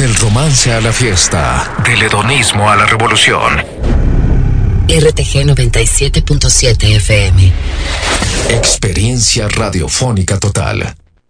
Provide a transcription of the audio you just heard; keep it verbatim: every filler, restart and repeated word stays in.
Del romance a la fiesta, del hedonismo a la revolución. R T G noventa y siete punto siete F M. Experiencia radiofónica total.